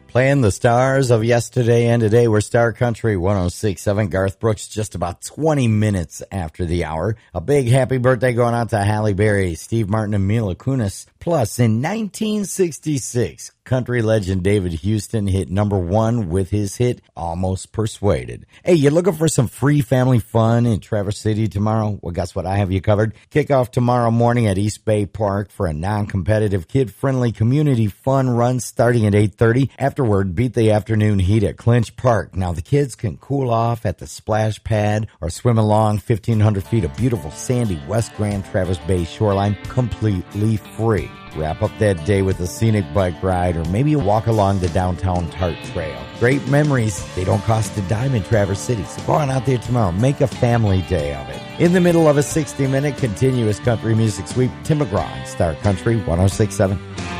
Playing the stars of yesterday and today. We're Star Country 106.7. Garth Brooks just about 20 minutes after the hour. A big happy birthday going out to Halle Berry, Steve Martin, and Mila Kunis. Plus, in 1966, country legend David Houston hit #1 with his hit Almost Persuaded. Hey, you looking for some free family fun in Traverse City tomorrow? Well, guess what? I have you covered. Kick off tomorrow morning at East Bay Park for a non-competitive, kid-friendly community fun run starting at 8:30. Afterward, beat the afternoon heat at Clinch Park. Now, the kids can cool off at the splash pad or swim along 1,500 feet of beautiful sandy West Grand Traverse Bay shoreline completely free. Wrap up that day with a scenic bike ride or maybe a walk along the downtown Tart Trail. Great memories. They don't cost a dime in Traverse City, so go on out there tomorrow. Make a family day of it. In the middle of a 60-minute continuous country music sweep, Tim McGraw on Star Country 106.7.